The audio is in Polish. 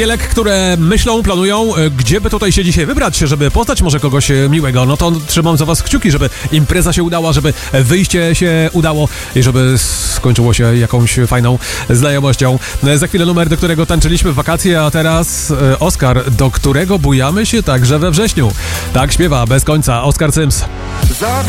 które myślą, planują, gdzie by tutaj się dzisiaj wybrać, żeby poznać może kogoś miłego. No to trzymam za was kciuki, żeby impreza się udała, żeby wyjście się udało i żeby skończyło się jakąś fajną znajomością. Za chwilę numer, do którego tańczyliśmy w wakacje, a teraz Oskar, do którego bujamy się także we wrześniu. Tak śpiewa bez końca Oskar Sims.